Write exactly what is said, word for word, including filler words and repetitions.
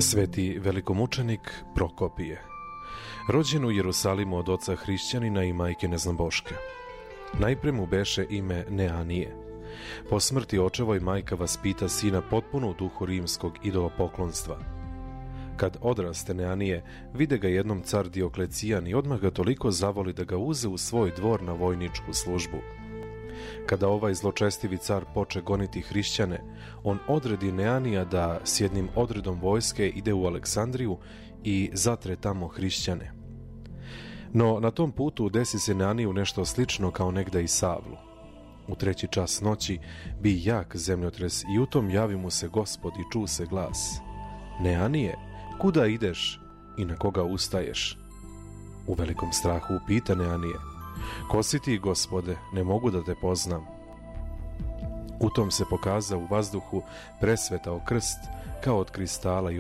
Sveti velikomučenik Prokopije, rođen u Jerusalimu od oca hrišćanina i majke neznaboške. Najpre mu beše ime Neanije. Po smrti očevoj majka vaspita sina potpuno u duhu rimskog idolopoklonstva. Kad odraste Neanije, vide ga jednom car Dioklecijan i odmah ga toliko zavoli da ga uze u svoj dvor na vojničku službu. Kada ovaj zločestivi car poče goniti hrišćane, on odredi Neanija da s jednim odredom vojske ide u Aleksandriju i zatre tamo hrišćane. No na tom putu desi se Neaniju nešto slično kao negda i Savlu. U treći čas noći bi jak zemljotres i u tom javi mu se Gospod i ču se glas: Neanije, kuda ideš i na koga ustaješ? U velikom strahu upita Neanije: Ko si ti, Gospode, ne mogu da te poznam. U tom se pokazao u vazduhu presvetao krst kao od kristala i